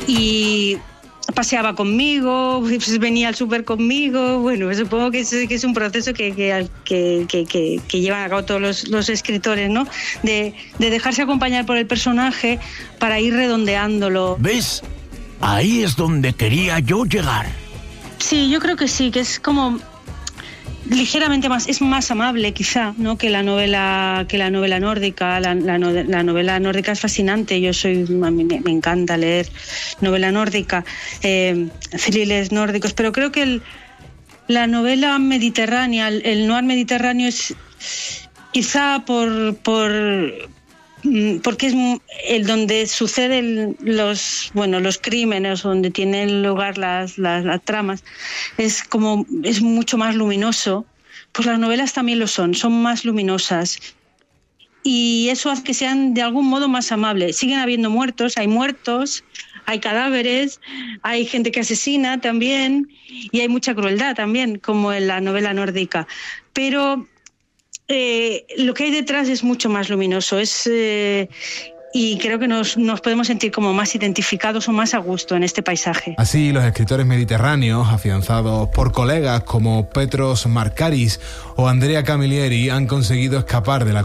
y paseaba conmigo, pues venía al súper conmigo. Bueno, supongo que es un proceso que llevan a cabo todos los escritores, ¿no? De dejarse acompañar por el personaje para ir redondeándolo. ¿Ves? Ahí es donde quería yo llegar. Sí, yo creo que sí, que es como ligeramente es más amable quizá, ¿no? que la novela nórdica. La novela nórdica es fascinante. A mí me encanta leer novela nórdica, thrillers nórdicos, pero creo que la novela mediterránea, el noir mediterráneo es quizá porque es el donde suceden los crímenes, donde tienen lugar las tramas, es mucho más luminoso. Pues las novelas también lo son más luminosas, y eso hace que sean de algún modo más amables. Siguen habiendo muertos, hay cadáveres, hay gente que asesina también, y hay mucha crueldad también, como en la novela nórdica, pero lo que hay detrás es mucho más luminoso, y creo que nos podemos sentir como más identificados o más a gusto en este paisaje. Así, los escritores mediterráneos, afianzados por colegas como Petros Markaris o Andrea Camilleri, han conseguido escapar de la